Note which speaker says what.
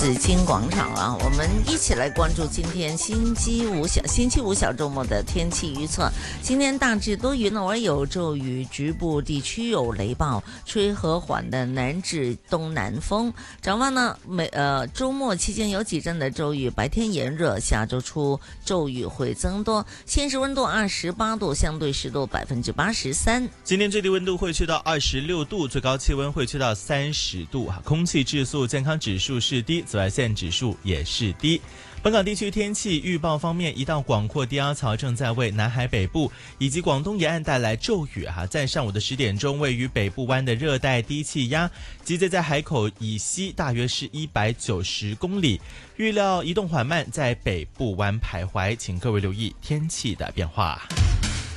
Speaker 1: 紫金广场啊，我们一起来关注今天星期五小周末的天气预测。今天大致多云，偶尔有骤雨，局部地区有雷暴，吹和缓的南至东南风。展望呢，周末期间有几阵的骤雨，白天炎热，下周初骤雨会增多。现时温度28度，相对湿度83%。
Speaker 2: 今天最低温度会去到26度，最高气温会去到30度，空气质素健康指数是低，紫外线指数也是低。本港地区天气预报方面，一道广阔低压槽正在为南海北部以及广东沿岸带来骤雨在上午的10点钟，位于北部湾的热带低气压集结在海口以西大约是190公里，预料移动缓慢，在北部湾徘徊，请各位留意天气的变化。